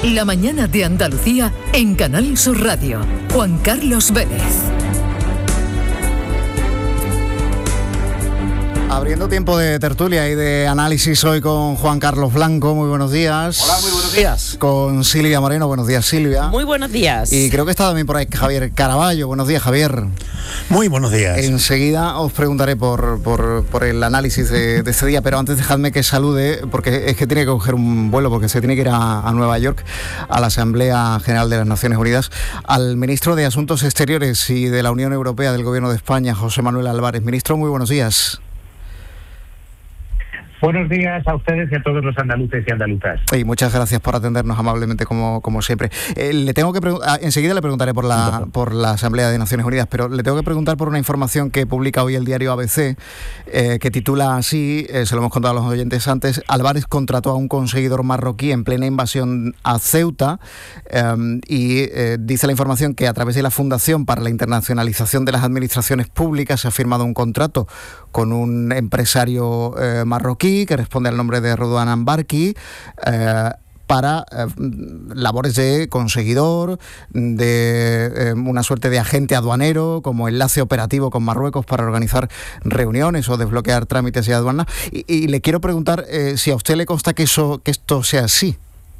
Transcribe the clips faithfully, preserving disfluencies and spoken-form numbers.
La mañana de Andalucía en Canal Sur Radio. Juan Carlos Vélez. Abriendo tiempo de tertulia y de análisis hoy con Juan Carlos Blanco. Muy buenos días. Hola, muy buenos días. Con Silvia Moreno. Buenos días, Silvia. Muy buenos días. Y creo que está también por ahí Javier Caraballo. Buenos días, Javier. Muy buenos días. Enseguida os preguntaré por, por, por el análisis de, de este día, pero antes dejadme que salude, porque es que tiene que coger un vuelo, porque se tiene que ir a, a Nueva York, a la Asamblea General de las Naciones Unidas, al ministro de Asuntos Exteriores y de la Unión Europea del Gobierno de España, José Manuel Álvarez. Ministro, muy buenos días. Buenos días a ustedes y a todos los andaluces y andaluzas. Y muchas gracias por atendernos amablemente como, como siempre. Eh, le tengo que pregu- enseguida le preguntaré por la por la Asamblea de Naciones Unidas, pero le tengo que preguntar por una información que publica hoy el diario A B C, eh, que titula así, eh, se lo hemos contado a los oyentes antes: Álvarez contrató a un conseguidor marroquí en plena invasión a Ceuta, eh, y eh, dice la información que a través de la Fundación para la Internacionalización de las Administraciones Públicas se ha firmado un contrato con un empresario eh, marroquí que responde al nombre de Rodouan Ambarki, eh, para eh, labores de conseguidor, de eh, una suerte de agente aduanero, como enlace operativo con Marruecos para organizar reuniones o desbloquear trámites de aduana. Y, y le quiero preguntar eh, si a usted le consta que eso que esto sea así.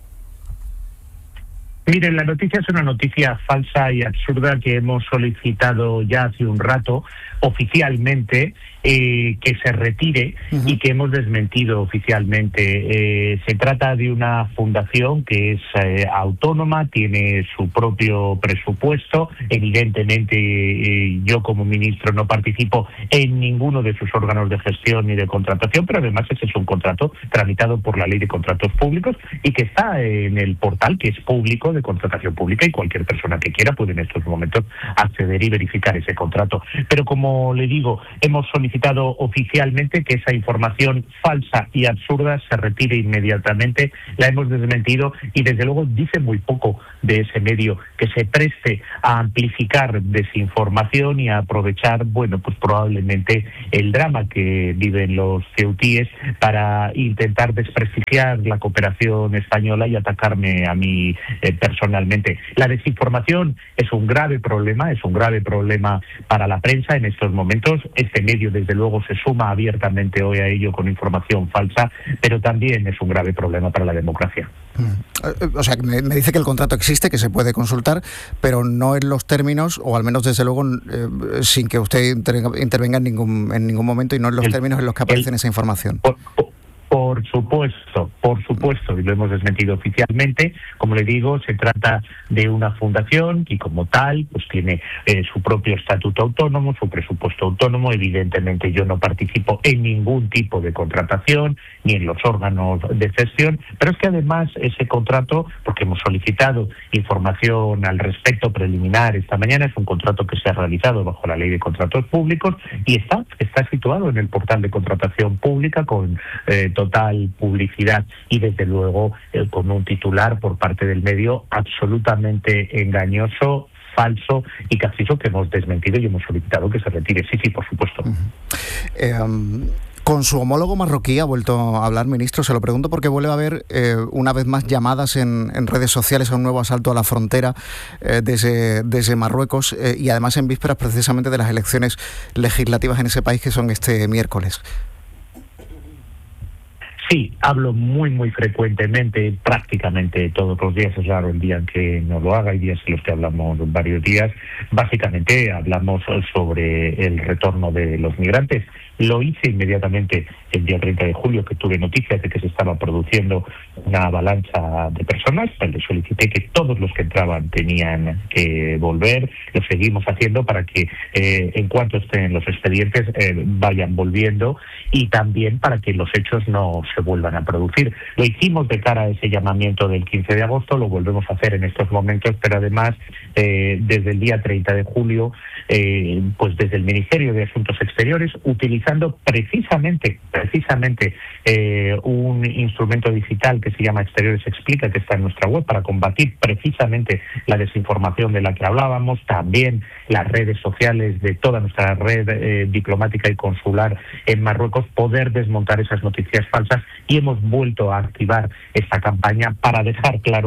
Miren, la noticia es una noticia falsa y absurda que hemos solicitado ya hace un rato oficialmente eh, que se retire uh-huh. y que hemos desmentido oficialmente. Eh, se trata de una fundación que es eh, autónoma, tiene su propio presupuesto. Evidentemente eh, yo como ministro no participo en ninguno de sus órganos de gestión ni de contratación, pero además ese es un contrato tramitado por la Ley de Contratos Públicos y que está en el portal, que es público, de contratación pública, y cualquier persona que quiera puede en estos momentos acceder y verificar ese contrato. Pero como le digo, hemos solicitado oficialmente que esa información falsa y absurda se retire inmediatamente. La hemos desmentido y desde luego dice muy poco de ese medio que se preste a amplificar desinformación y a aprovechar, bueno, pues probablemente el drama que viven los ceutíes para intentar desprestigiar la cooperación española y atacarme a mí eh, personalmente. La desinformación es un grave problema, es un grave problema para la prensa en estos momentos. Este medio, desde luego, se suma abiertamente hoy a ello con información falsa, pero también es un grave problema para la democracia. O sea, me, me dice que el contrato existe, que se puede consultar, pero no en los términos, o al menos desde luego eh, sin que usted intervenga, intervenga en ningún en ningún momento, y no en los el, términos en los que aparece el, esa información. Por, por, Por supuesto, por supuesto, y lo hemos desmentido oficialmente. Como le digo, se trata de una fundación y como tal, pues tiene eh, su propio estatuto autónomo, su presupuesto autónomo. Evidentemente yo no participo en ningún tipo de contratación, ni en los órganos de gestión, pero es que además ese contrato, porque hemos solicitado información al respecto preliminar esta mañana, es un contrato que se ha realizado bajo la Ley de Contratos Públicos y está, está situado en el portal de contratación pública con eh, total publicidad y desde luego eh, con un titular por parte del medio absolutamente engañoso, falso y castizo, que hemos desmentido y hemos solicitado que se retire. Sí, sí, por supuesto. Uh-huh. eh, um... Con su homólogo marroquí ha vuelto a hablar, ministro. Se lo pregunto porque vuelve a haber eh, una vez más llamadas en, en redes sociales a un nuevo asalto a la frontera eh, desde, desde Marruecos eh, y además en vísperas precisamente de las elecciones legislativas en ese país, que son este miércoles. Sí, hablo muy, muy frecuentemente, prácticamente todos los días. Es raro el día en que no lo haga, hay días en los que hablamos varios días. Básicamente hablamos sobre el retorno de los migrantes. Lo hice inmediatamente el día treinta de julio, que tuve noticias de que se estaba produciendo una avalancha de personas. Le solicité que todos los que entraban tenían que volver. Lo seguimos haciendo para que eh, en cuanto estén los expedientes eh, vayan volviendo, y también para que los hechos no se vuelvan a producir. Lo hicimos de cara a ese llamamiento del quince de agosto, lo volvemos a hacer en estos momentos, pero además eh, desde el día treinta de julio, eh, pues desde el Ministerio de Asuntos Exteriores, utilizando precisamente, precisamente eh, un instrumento digital que se llama Exteriores Explica, que está en nuestra web, para combatir precisamente la desinformación de la que hablábamos, también las redes sociales de toda nuestra red eh, diplomática y consular en Marruecos, poder desmontar esas noticias falsas, y hemos vuelto a activar esta campaña para dejar claro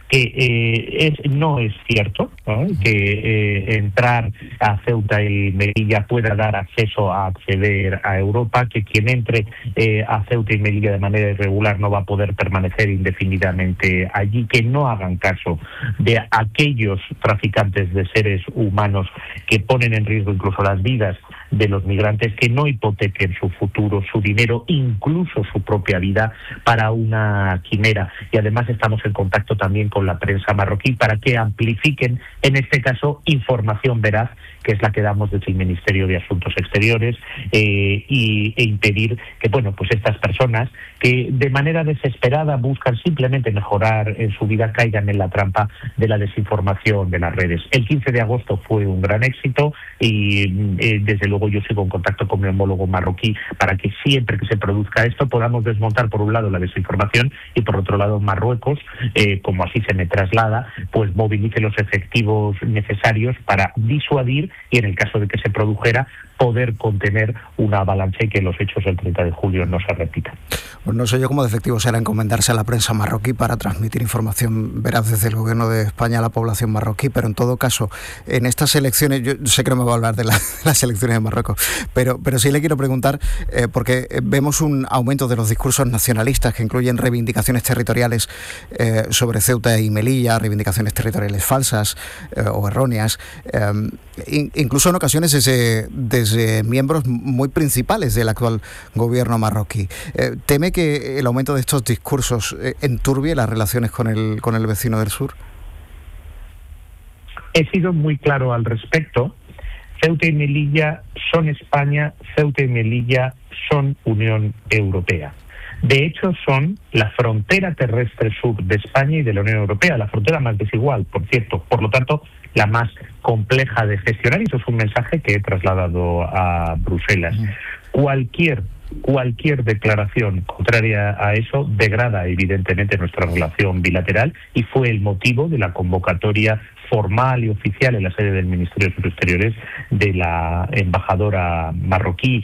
que eh, es, no es cierto, ¿no?, que eh, entrar a Ceuta y Melilla pueda dar acceso a acceder a Europa, que quien entre eh, a Ceuta y Melilla de manera irregular no va a poder permanecer indefinidamente allí, que no hagan caso de aquellos traficantes de seres humanos que ponen en riesgo incluso las vidas de los migrantes, que no hipotequen su futuro, su dinero, incluso su propia vida para una quimera. Y además estamos en contacto también con la prensa marroquí para que amplifiquen, en este caso, información veraz, que es la que damos desde el Ministerio de Asuntos Exteriores, eh, y, e impedir que, bueno, pues estas personas que de manera desesperada buscan simplemente mejorar en su vida caigan en la trampa de la desinformación de las redes. El quince de agosto fue un gran éxito y eh, desde luego yo sigo en contacto con mi homólogo marroquí para que siempre que se produzca esto podamos desmontar por un lado la desinformación y por otro lado Marruecos, eh, como así se me traslada, pues movilice los efectivos necesarios para disuadir y en el caso de que se produjera poder contener una avalancha y que los hechos del treinta de julio no se repitan. Pues no sé yo cómo de efectivo será encomendarse a la prensa marroquí para transmitir información veraz desde el gobierno de España a la población marroquí, pero en todo caso, en estas elecciones, yo sé que no me va a hablar de la, las elecciones de Marruecos, pero, pero sí le quiero preguntar, eh, porque vemos un aumento de los discursos nacionalistas que incluyen reivindicaciones territoriales eh, sobre Ceuta y Melilla, reivindicaciones territoriales falsas eh, o erróneas, eh, in, incluso en ocasiones desde, desde miembros muy principales del actual gobierno marroquí. Eh, ¿Teme que el aumento de estos discursos eh, enturbie las relaciones con el, con el vecino del sur? He sido muy claro al respecto. Ceuta y Melilla son España, Ceuta y Melilla son Unión Europea. De hecho, son la frontera terrestre sur de España y de la Unión Europea, la frontera más desigual, por cierto, por lo tanto, la más compleja de gestionar, y eso es un mensaje que he trasladado a Bruselas. Cualquier Cualquier declaración contraria a eso degrada evidentemente nuestra relación bilateral y fue el motivo de la convocatoria formal y oficial en la sede del Ministerio de Asuntos Exteriores de la embajadora marroquí.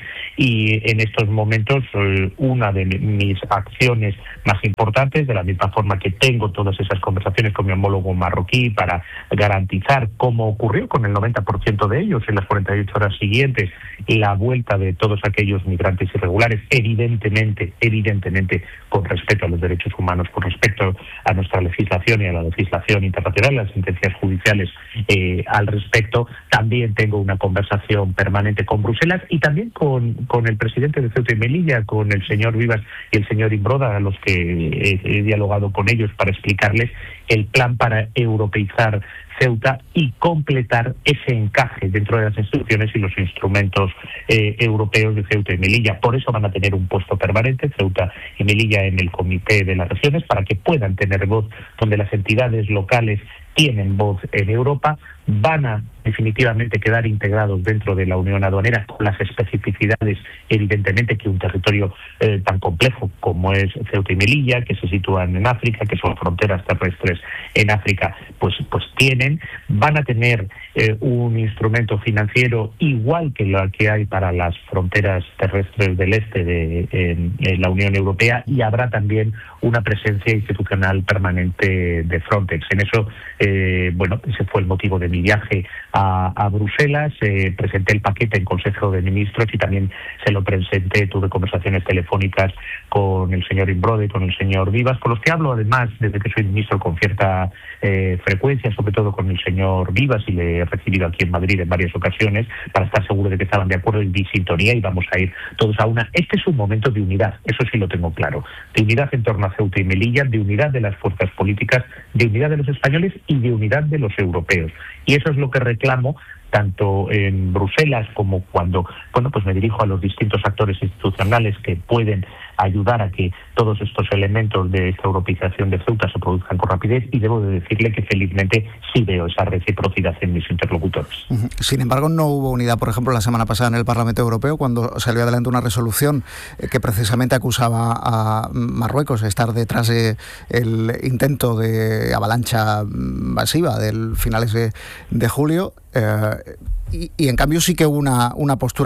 Y en estos momentos eh, una de mis acciones más importantes, de la misma forma que tengo todas esas conversaciones con mi homólogo marroquí para garantizar, como ocurrió con el noventa por ciento de ellos en las cuarenta y ocho horas siguientes, la vuelta de todos aquellos migrantes irregulares, evidentemente, evidentemente con respeto a los derechos humanos, con respecto a nuestra legislación y a la legislación internacional, las sentencias judiciales eh, al respecto. También tengo una conversación permanente con Bruselas y también con, con el presidente de Ceuta y Melilla, con el señor Vivas y el señor Imbroda, a los que he, he dialogado con ellos para explicarles el plan para europeizar Ceuta y completar ese encaje dentro de las instituciones y los instrumentos eh, europeos de Ceuta y Melilla. Por eso van a tener un puesto permanente, Ceuta y Melilla, en el Comité de las Regiones, para que puedan tener voz donde las entidades locales tienen voz en Europa. Van a definitivamente quedar integrados dentro de la Unión Aduanera con las especificidades, evidentemente, que un territorio eh, tan complejo como es Ceuta y Melilla, que se sitúan en África, que son fronteras terrestres en África, pues, pues tienen. Van a tener eh, un instrumento financiero igual que lo que hay para las fronteras terrestres del este de en, en la Unión Europea, y habrá también una presencia institucional permanente de Frontex. En eso, eh, bueno, ese fue el motivo de mi viaje a, a Bruselas. Eh, presenté el paquete en Consejo de Ministros y también se lo presenté, tuve conversaciones telefónicas con el señor Imbroda y con el señor Vivas, con los que hablo además desde que soy ministro con cierta eh, frecuencia, sobre todo con el señor Vivas, y le he recibido aquí en Madrid en varias ocasiones para estar seguro de que estaban de acuerdo y de sintonía, y vamos a ir todos a una. Este es un momento de unidad, eso sí lo tengo claro, de unidad en torno a Ceuta y Melilla, de unidad de las fuerzas políticas, de unidad de los españoles y de unidad de los europeos. Y eso es lo que reclamo tanto en Bruselas como cuando, bueno, pues me dirijo a los distintos actores institucionales que pueden ayudar a que todos estos elementos de esta europeización de Ceuta se produzcan con rapidez, y debo de decirle que felizmente sí veo esa reciprocidad en mis interlocutores. Sin embargo, no hubo unidad, por ejemplo, la semana pasada en el Parlamento Europeo, cuando salió adelante una resolución que precisamente acusaba a Marruecos de estar detrás del intento de avalancha masiva del finales de, de julio. Eh, y, y en cambio sí que hubo una, una postura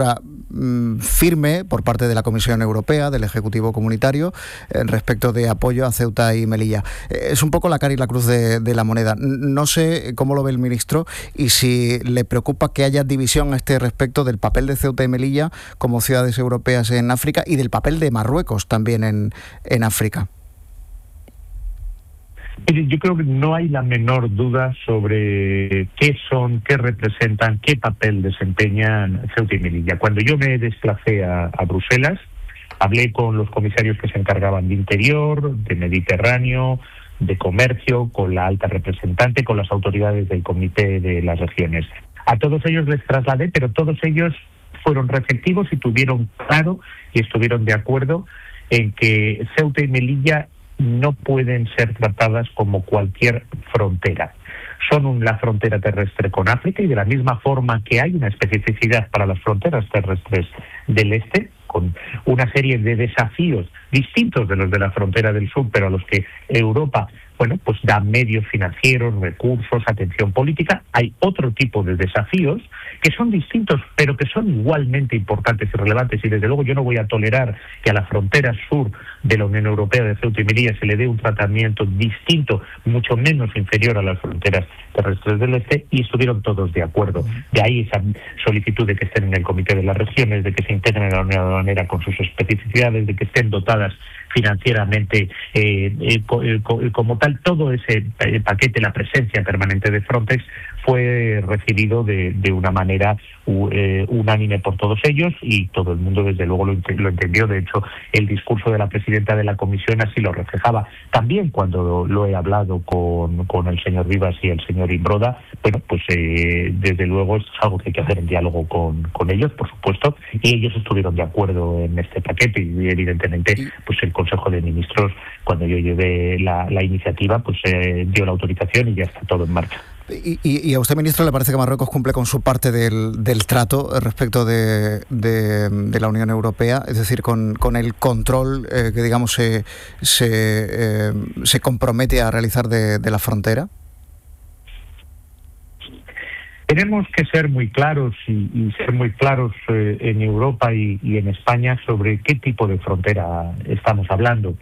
mmm, firme por parte de la Comisión Europea, del Ejecutivo Comunitario, eh, respecto de apoyo a Ceuta y Melilla. Eh, es un poco la cara y la cruz de, de la moneda. No sé cómo lo ve el ministro y si le preocupa que haya división a este respecto del papel de Ceuta y Melilla como ciudades europeas en África y del papel de Marruecos también en, en África. Yo creo que no hay la menor duda sobre qué son, qué representan, qué papel desempeñan Ceuta y Melilla. Cuando yo me desplacé a, a Bruselas, hablé con los comisarios que se encargaban de Interior, de Mediterráneo, de Comercio, con la alta representante, con las autoridades del Comité de las Regiones. A todos ellos les trasladé, pero todos ellos fueron receptivos y tuvieron claro y estuvieron de acuerdo en que Ceuta y Melilla no pueden ser tratadas como cualquier frontera. Son un, la frontera terrestre con África, y de la misma forma que hay una especificidad para las fronteras terrestres del este, con una serie de desafíos distintos de los de la frontera del sur, pero a los que Europa, bueno, pues da medios financieros, recursos, atención política. Hay otro tipo de desafíos que son distintos, pero que son igualmente importantes y relevantes, y desde luego yo no voy a tolerar que a la frontera sur de la Unión Europea, de Ceuta y Melilla, se le dé un tratamiento distinto, mucho menos inferior a las fronteras terrestres del este, y estuvieron todos de acuerdo. De ahí esa solicitud de que estén en el Comité de las Regiones, de que se integren en la Unión Aduanera con sus especificidades, de que estén dotadas financieramente eh, eh, co eh, co como tal. Todo ese eh, paquete, la presencia permanente de Frontex, fue recibido de, de una manera u, eh, unánime por todos ellos, y todo el mundo desde luego lo, lo entendió. De hecho, el discurso de la presidenta de la Comisión así lo reflejaba. También cuando lo, lo he hablado con, con el señor Vivas y el señor Imbroda, bueno, pues eh, desde luego es algo que hay que hacer en diálogo con, con ellos, por supuesto, y ellos estuvieron de acuerdo en este paquete, y evidentemente pues el Consejo de Ministros, cuando yo llevé la, la iniciativa, pues eh, dio la autorización y ya está todo en marcha. ¿Y, y, y a usted, ministro, le parece que Marruecos cumple con su parte del, del trato respecto de, de, de la Unión Europea? Es decir, con, con el control eh, que, digamos, se, se, eh, se compromete a realizar de, de la frontera. Tenemos que ser muy claros y, y ser muy claros eh, en Europa y, y en España sobre qué tipo de frontera estamos hablando.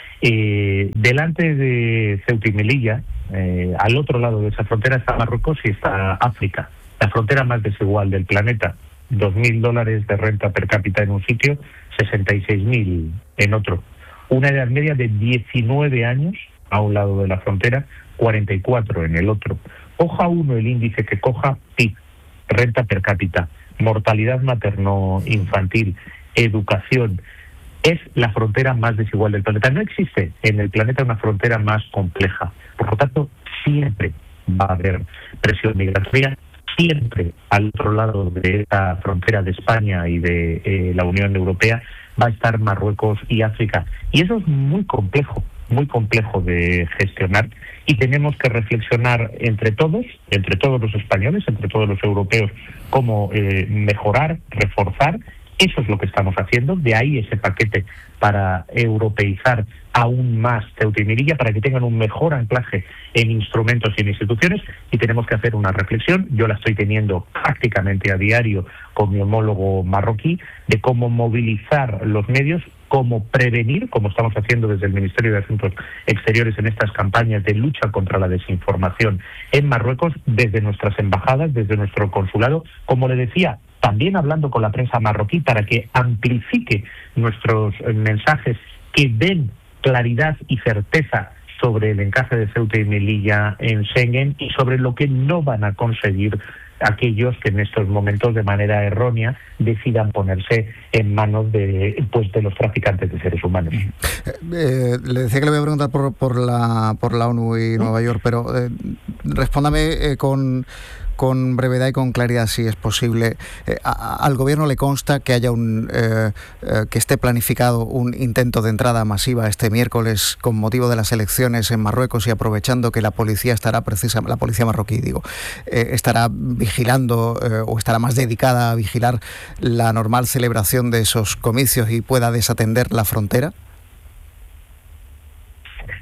Eh, delante de Ceuta y Melilla, eh, al otro lado de esa frontera, está Marruecos y está África, la frontera más desigual del planeta. Dos mil dólares de renta per cápita en un sitio, sesenta y seis mil en otro. Una edad media de diecinueve años a un lado de la frontera, cuarenta y cuatro en el otro. Coja uno el índice que coja, P I B, renta per cápita, mortalidad materno-infantil, educación. Es la frontera más desigual del planeta. No existe en el planeta una frontera más compleja. Por lo tanto, siempre va a haber presión migratoria. Siempre al otro lado de esta frontera de España y de eh, la Unión Europea va a estar Marruecos y África. Y eso es muy complejo, muy complejo de gestionar. Y tenemos que reflexionar entre todos, entre todos los españoles, entre todos los europeos, cómo eh, mejorar, reforzar. Eso es lo que estamos haciendo. De ahí ese paquete para europeizar aún más Ceuta y Melilla, para que tengan un mejor anclaje en instrumentos y en instituciones. Y tenemos que hacer una reflexión, yo la estoy teniendo prácticamente a diario con mi homólogo marroquí, de cómo movilizar los medios, cómo prevenir, como estamos haciendo desde el Ministerio de Asuntos Exteriores en estas campañas de lucha contra la desinformación en Marruecos, desde nuestras embajadas, desde nuestro consulado, como le decía, también hablando con la prensa marroquí para que amplifique nuestros mensajes que den claridad y certeza sobre el encaje de Ceuta y Melilla en Schengen, y sobre lo que no van a conseguir aquellos que en estos momentos de manera errónea decidan ponerse en manos de pues de los traficantes de seres humanos. Eh, eh, le decía que le voy a preguntar por, por la por la ONU y Nueva York, pero eh, respóndame eh, con con brevedad y con claridad, si es posible. Eh, a, al gobierno le consta que haya un eh, eh, que esté planificado un intento de entrada masiva este miércoles con motivo de las elecciones en Marruecos, y aprovechando que la policía estará precisa, la policía marroquí digo eh, estará vigilando eh, o estará más dedicada a vigilar la normal celebración de esos comicios y pueda desatender la frontera?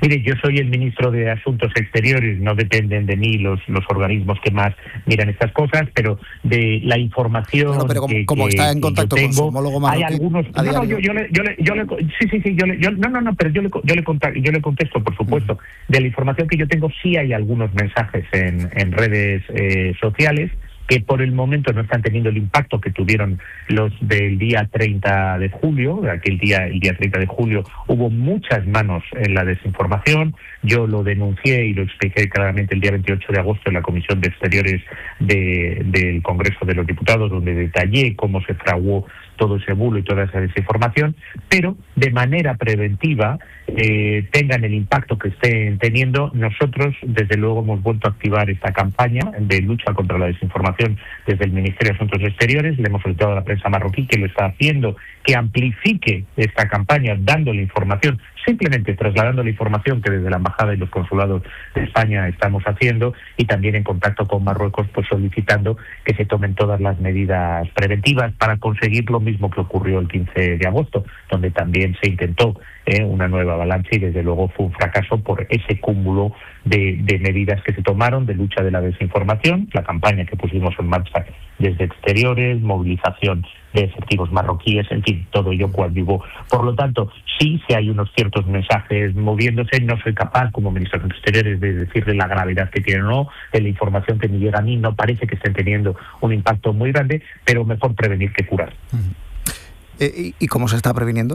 Mire, yo soy el ministro de Asuntos Exteriores, no dependen de mí los, los organismos que más miran estas cosas, pero de la información no, pero como, que, como que, está en contacto tengo, con su homólogo marroquí, hay algunos... No, no, yo, yo, le, yo, le, yo le... Sí, sí, sí, yo le, yo, no, no, no, pero yo le, yo le, conta, yo le contesto, por supuesto. Uh-huh. De la información que yo tengo, sí hay algunos mensajes en, en redes eh, sociales que por el momento no están teniendo el impacto que tuvieron los del día treinta de julio. Aquel día, el día treinta de julio, hubo muchas manos en la desinformación. Yo lo denuncié y lo expliqué claramente el día veintiocho de agosto en la Comisión de Exteriores de, del Congreso de los Diputados, donde detallé cómo se fraguó todo ese bulo y toda esa desinformación, pero de manera preventiva, eh, tengan el impacto que estén teniendo. Nosotros, desde luego, hemos vuelto a activar esta campaña de lucha contra la desinformación desde el Ministerio de Asuntos Exteriores. Le hemos solicitado a la prensa marroquí que lo está haciendo, que amplifique esta campaña, dándole información, simplemente trasladando la información que desde la Embajada y los consulados de España estamos haciendo, y también en contacto con Marruecos, pues solicitando que se tomen todas las medidas preventivas para conseguir lo mismo que ocurrió el quince de agosto, donde también se intentó eh, una nueva avalancha y desde luego fue un fracaso por ese cúmulo de, de medidas que se tomaron de lucha de la desinformación, la campaña que pusimos en marcha desde Exteriores, movilización de efectivos marroquíes, en fin, todo ello coadyuvó. Por lo tanto, sí, sí hay unos ciertos mensajes moviéndose. No soy capaz, como ministro de Exteriores, de decirle la gravedad que tienen o no. De la información que me llega a mí no parece que estén teniendo un impacto muy grande, pero mejor prevenir que curar. ¿Y, y cómo se está previniendo?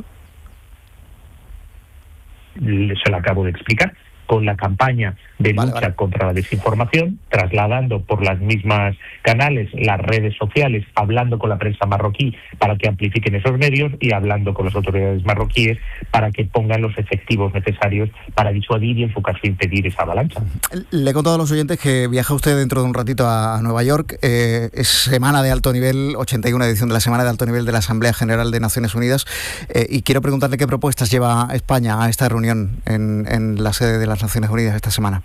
Se lo acabo de explicar, con la campaña de vale, lucha vale. contra la desinformación, trasladando por las mismas canales, las redes sociales, hablando con la prensa marroquí para que amplifiquen esos medios y hablando con las autoridades marroquíes para que pongan los efectivos necesarios para disuadir y, en su caso, impedir esa avalancha. Le he contado a los oyentes que viaja usted dentro de un ratito a Nueva York. Eh, es semana de alto nivel, ochenta y una edición de la semana de alto nivel de la Asamblea General de Naciones Unidas, eh, y quiero preguntarle qué propuestas lleva España a esta reunión en, en la sede de las Naciones Unidas esta semana.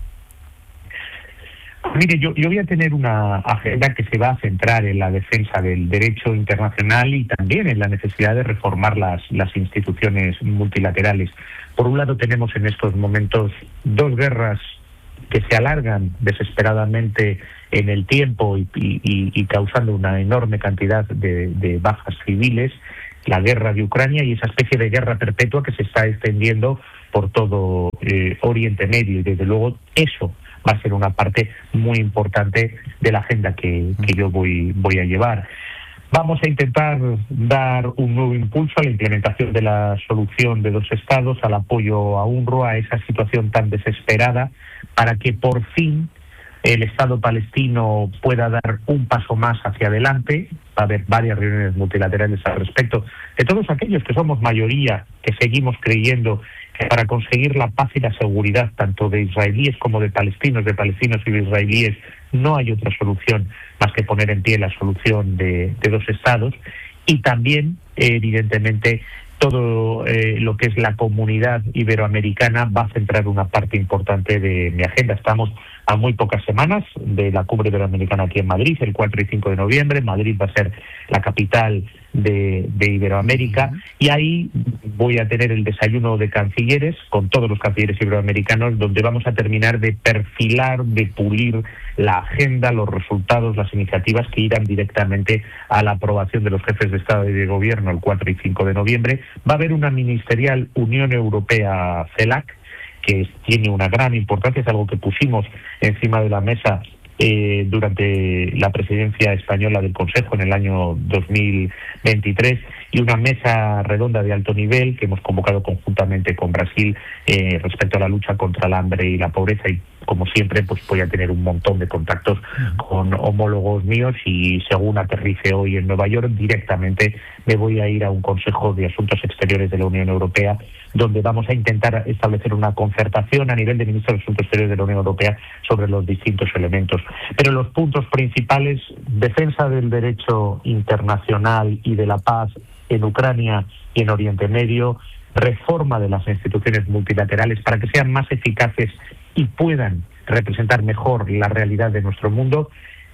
Mire, yo, yo voy a tener una agenda que se va a centrar en la defensa del derecho internacional y también en la necesidad de reformar las, las instituciones multilaterales. Por un lado, tenemos en estos momentos dos guerras que se alargan desesperadamente en el tiempo y, y, y causando una enorme cantidad de, de bajas civiles, la guerra de Ucrania y esa especie de guerra perpetua que se está extendiendo por todo eh, Oriente Medio, y desde luego eso va a ser una parte muy importante de la agenda que, que yo voy, voy a llevar. Vamos a intentar dar un nuevo impulso a la implementación de la solución de dos estados, al apoyo a UNRWA, a esa situación tan desesperada, para que por fin el Estado palestino pueda dar un paso más hacia adelante. Va a haber varias reuniones multilaterales al respecto, de todos aquellos que somos mayoría, que seguimos creyendo que para conseguir la paz y la seguridad tanto de israelíes como de palestinos, de palestinos y de israelíes, no hay otra solución más que poner en pie la solución de, de dos estados. Y también, eh, evidentemente, todo eh, lo que es la comunidad iberoamericana va a centrar una parte importante de mi agenda. Estamos a muy pocas semanas de la cumbre iberoamericana aquí en Madrid, el cuatro y cinco de noviembre. Madrid va a ser la capital de, de Iberoamérica, y ahí voy a tener el desayuno de cancilleres con todos los cancilleres iberoamericanos, donde vamos a terminar de perfilar, de pulir la agenda, los resultados, las iniciativas que irán directamente a la aprobación de los jefes de Estado y de Gobierno el cuatro y cinco de noviembre. Va a haber una ministerial Unión Europea-CELAC, que tiene una gran importancia, es algo que pusimos encima de la mesa eh, durante la presidencia española del Consejo en el año dos mil veintitrés, y una mesa redonda de alto nivel que hemos convocado conjuntamente con Brasil eh, respecto a la lucha contra el hambre y la pobreza. Y como siempre, pues voy a tener un montón de contactos con homólogos míos, y según aterrice hoy en Nueva York, directamente me voy a ir a un Consejo de Asuntos Exteriores de la Unión Europea, donde vamos a intentar establecer una concertación a nivel de ministros de Asuntos Exteriores de la Unión Europea sobre los distintos elementos. Pero los puntos principales: defensa del derecho internacional y de la paz en Ucrania y en Oriente Medio, reforma de las instituciones multilaterales para que sean más eficaces y puedan representar mejor la realidad de nuestro mundo,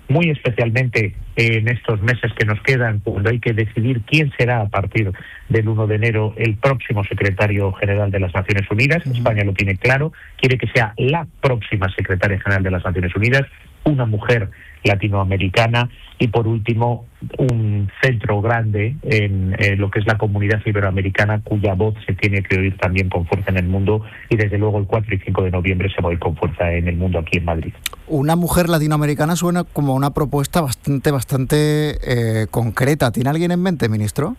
muy especialmente en estos meses que nos quedan, cuando hay que decidir quién será a partir del uno de enero el próximo secretario general de las Naciones Unidas. Uh-huh. España lo tiene claro, quiere que sea la próxima secretaria general de las Naciones Unidas, una mujer latinoamericana, y por último un centro grande en eh, lo que es la comunidad iberoamericana, cuya voz se tiene que oír también con fuerza en el mundo, y desde luego el cuatro y cinco de noviembre se va a oír con fuerza en el mundo aquí en Madrid. Una mujer latinoamericana suena como una propuesta bastante, bastante eh, concreta. ¿Tiene alguien en mente, ministro?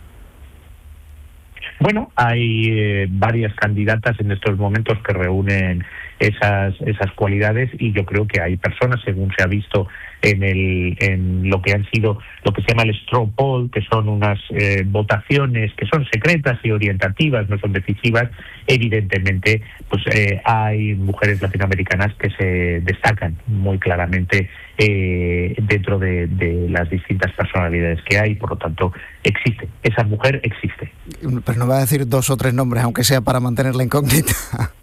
Bueno, hay eh, varias candidatas en estos momentos que reúnen esas esas cualidades, y yo creo que hay personas, según se ha visto en el en lo que han sido lo que se llama el straw poll, que son unas eh, votaciones que son secretas y orientativas, no son decisivas. Evidentemente, pues eh, hay mujeres latinoamericanas que se destacan muy claramente eh, dentro de, de las distintas personalidades que hay. Por lo tanto, existe, esa mujer existe. Pero no va a decir dos o tres nombres, aunque sea para mantener la incógnita.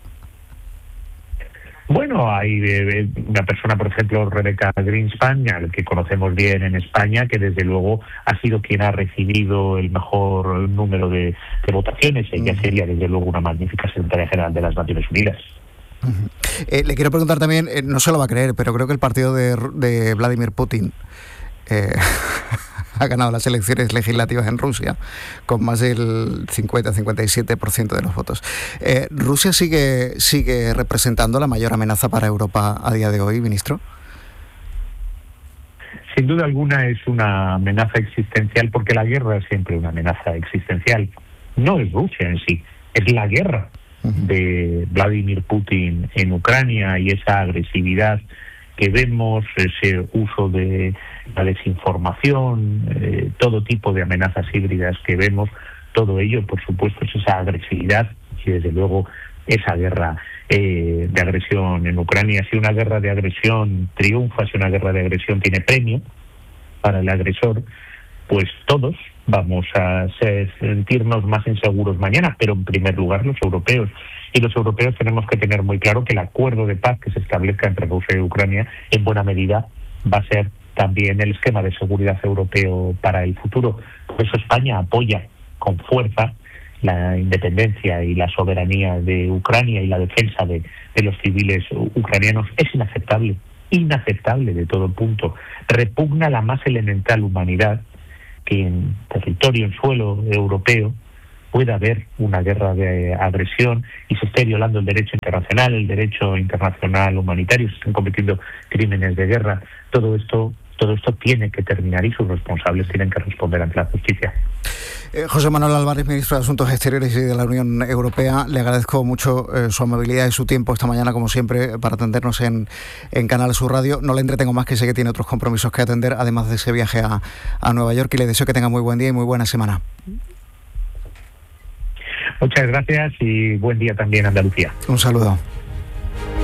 Bueno, hay eh, una persona, por ejemplo, Rebecca Greenspan, al que conocemos bien en España, que desde luego ha sido quien ha recibido el mejor número de, de votaciones. Ella sería desde luego una magnífica secretaria general de las Naciones Unidas. Uh-huh. Eh, le quiero preguntar también, eh, no se lo va a creer, pero creo que el partido de, de Vladimir Putin eh, ha ganado las elecciones legislativas en Rusia con más del cincuenta a cincuenta y siete por ciento de los votos. Eh, ¿Rusia sigue, sigue representando la mayor amenaza para Europa a día de hoy, ministro? Sin duda alguna es una amenaza existencial, porque la guerra es siempre una amenaza existencial. No es Rusia en sí, es la guerra uh-huh. de Vladimir Putin en Ucrania, y esa agresividad que vemos, ese uso de la desinformación, eh, todo tipo de amenazas híbridas que vemos, todo ello, por supuesto, es esa agresividad y desde luego esa guerra eh, de agresión en Ucrania. Si una guerra de agresión triunfa, si una guerra de agresión tiene premio para el agresor, pues todos vamos a ser, sentirnos más inseguros mañana, pero en primer lugar los europeos. Y los europeos tenemos que tener muy claro que el acuerdo de paz que se establezca entre Rusia y Ucrania en buena medida va a ser también el esquema de seguridad europeo para el futuro. Por eso España apoya con fuerza la independencia y la soberanía de Ucrania y la defensa de, de los civiles ucranianos. Es inaceptable, inaceptable de todo punto. Repugna la más elemental humanidad que en territorio, en suelo europeo, pueda haber una guerra de agresión y se esté violando el derecho internacional, el derecho internacional humanitario, se estén cometiendo crímenes de guerra. Todo esto, todo esto tiene que terminar y sus responsables tienen que responder ante la justicia. Eh, José Manuel Álvarez, ministro de Asuntos Exteriores y de la Unión Europea, le agradezco mucho eh, su amabilidad y su tiempo esta mañana, como siempre, para atendernos en, en Canal Sur Radio. No le entretengo más, que sé que tiene otros compromisos que atender, además de ese viaje a, a Nueva York, y le deseo que tenga muy buen día y muy buena semana. Muchas gracias y buen día también, Andalucía. Un saludo.